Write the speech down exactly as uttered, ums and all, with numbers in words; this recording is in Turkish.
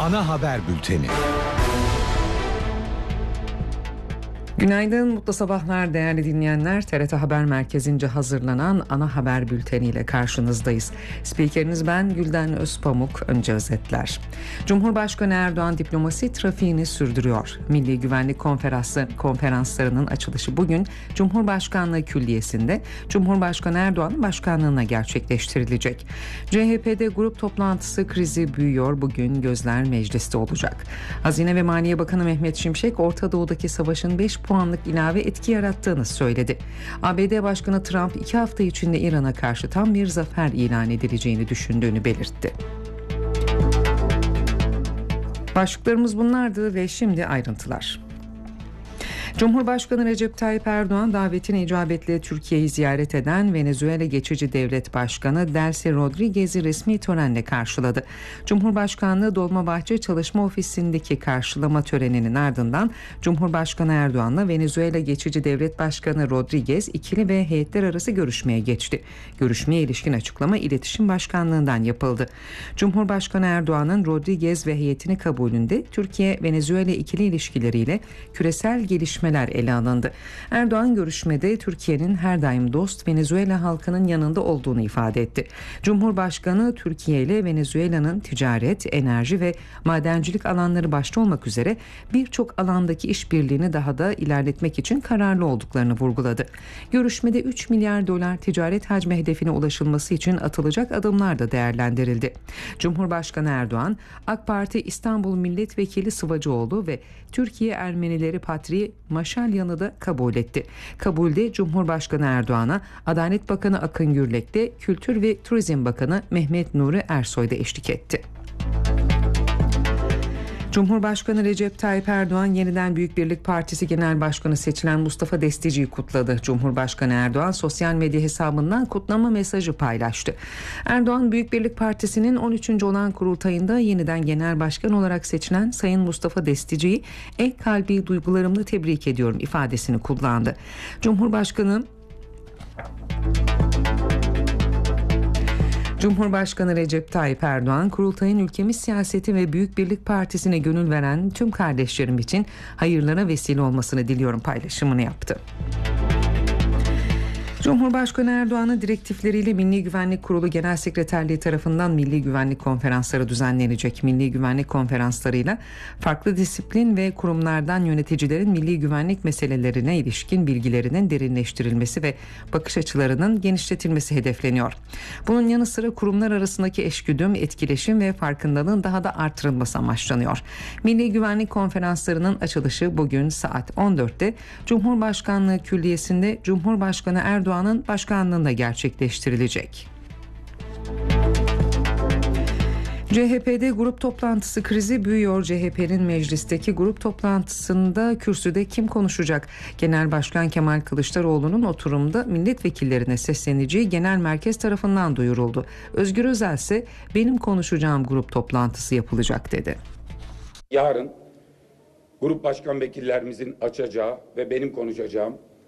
Ana haber bülteni. Günaydın, mutlu sabahlar değerli dinleyenler. T R T Haber Merkezi'nce hazırlanan ana haber bülteniyle karşınızdayız. Spikeriniz ben Gülden Özpamuk. Önce özetler. Cumhurbaşkanı Erdoğan diplomasi trafiğini sürdürüyor. Milli Güvenlik Konferansı konferanslarının açılışı bugün Cumhurbaşkanlığı Külliyesi'nde Cumhurbaşkanı Erdoğan'ın başkanlığına gerçekleştirilecek. C H P'de grup toplantısı krizi büyüyor. Bugün gözler mecliste olacak. Hazine ve Maliye Bakanı Mehmet Şimşek, Orta Doğu'daki savaşın beş puanlık ilave etki yarattığını söyledi. A B D Başkanı Trump iki hafta içinde İran'a karşı tam bir zafer ilan edileceğini düşündüğünü belirtti. Başlıklarımız bunlardı ve şimdi ayrıntılar. Cumhurbaşkanı Recep Tayyip Erdoğan davetine icabetle Türkiye'yi ziyaret eden Venezuela Geçici Devlet Başkanı Delcy Rodriguez'i resmi törenle karşıladı. Cumhurbaşkanlığı Dolmabahçe Çalışma Ofisi'ndeki karşılama töreninin ardından Cumhurbaşkanı Erdoğan'la Venezuela Geçici Devlet Başkanı Rodriguez ikili ve heyetler arası görüşmeye geçti. Görüşmeye ilişkin açıklama İletişim Başkanlığı'ndan yapıldı. Cumhurbaşkanı Erdoğan'ın Rodriguez ve heyetini kabulünde Türkiye-Venezuela ikili ilişkileriyle küresel gelişme ele alındı. Erdoğan görüşmede Türkiye'nin her daim dost Venezuela halkının yanında olduğunu ifade etti. Cumhurbaşkanı Türkiye ile Venezuela'nın ticaret, enerji ve madencilik alanları başta olmak üzere birçok alandaki işbirliğini daha da ilerletmek için kararlı olduklarını vurguladı. Görüşmede üç milyar dolar ticaret hacmi hedefine ulaşılması için atılacak adımlar da değerlendirildi. Cumhurbaşkanı Erdoğan, AK Parti İstanbul Milletvekili Sıvacıoğlu ve Türkiye Ermenileri Patriği Maşalyan'ı da kabul etti. Kabulde Cumhurbaşkanı Erdoğan'a Adalet Bakanı Akın Gürlek de Kültür ve Turizm Bakanı Mehmet Nuri Ersoy da eşlik etti. Cumhurbaşkanı Recep Tayyip Erdoğan yeniden Büyük Birlik Partisi Genel Başkanı seçilen Mustafa Destici'yi kutladı. Cumhurbaşkanı Erdoğan sosyal medya hesabından kutlama mesajı paylaştı. Erdoğan, Büyük Birlik Partisi'nin on üçüncü olan kurultayında yeniden genel başkan olarak seçilen Sayın Mustafa Destici'yi en kalbi duygularımla tebrik ediyorum ifadesini kullandı. Cumhurbaşkanı Cumhurbaşkanı Recep Tayyip Erdoğan, kurultayın ülkemiz siyaseti ve Büyük Birlik Partisi'ne gönül veren tüm kardeşlerim için hayırlara vesile olmasını diliyorum paylaşımını yaptı. Cumhurbaşkanı Erdoğan'ın direktifleriyle Milli Güvenlik Kurulu Genel Sekreterliği tarafından Milli Güvenlik Konferansları düzenlenecek. Milli Güvenlik Konferanslarıyla farklı disiplin ve kurumlardan yöneticilerin milli güvenlik meselelerine ilişkin bilgilerinin derinleştirilmesi ve bakış açılarının genişletilmesi hedefleniyor. Bunun yanı sıra kurumlar arasındaki eşgüdüm, etkileşim ve farkındalığın daha da artırılması amaçlanıyor. Milli Güvenlik Konferanslarının açılışı bugün saat on dörtte Cumhurbaşkanlığı Külliyesi'nde Cumhurbaşkanı Erdoğan Erdoğan'ın başkanlığında gerçekleştirilecek. C H P'de grup toplantısı krizi büyüyor. C H P'nin meclisteki grup toplantısında kürsüde kim konuşacak? Genel Başkan Kemal Kılıçdaroğlu'nun oturumda milletvekillerine sesleneceği genel merkez tarafından duyuruldu. Özgür Özel ise benim konuşacağım grup toplantısı yapılacak dedi. Yarın grup başkan vekillerimizin açacağı ve benim konuşacağım